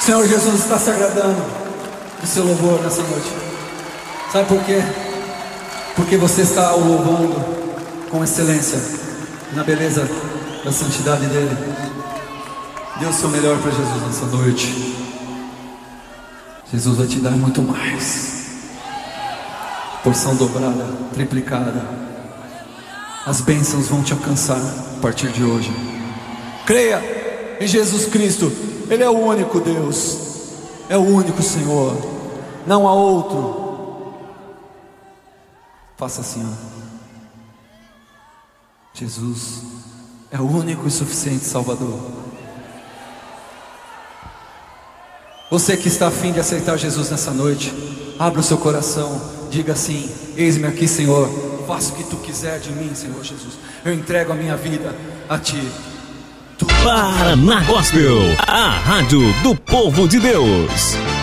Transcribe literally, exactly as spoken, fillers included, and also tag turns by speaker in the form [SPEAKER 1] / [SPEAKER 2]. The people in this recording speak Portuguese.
[SPEAKER 1] Senhor Jesus está se agradando do seu louvor nessa noite. Sabe por quê? Porque você está o louvando com excelência, na beleza da santidade dele. Dê o seu melhor para Jesus nessa noite. Jesus vai te dar muito mais. Porção dobrada, triplicada. As bênçãos vão te alcançar a partir de hoje. Creia em Jesus Cristo. Ele é o único Deus, é o único Senhor, não há outro. Faça assim, ó. Jesus é o único e suficiente Salvador. Você que está a fim de aceitar Jesus nessa noite, abra o seu coração, diga assim: eis-me aqui, Senhor, faça o que tu quiser de mim, Senhor Jesus. Eu entrego a minha vida a ti.
[SPEAKER 2] Paraná Gospel, a rádio do povo de Deus.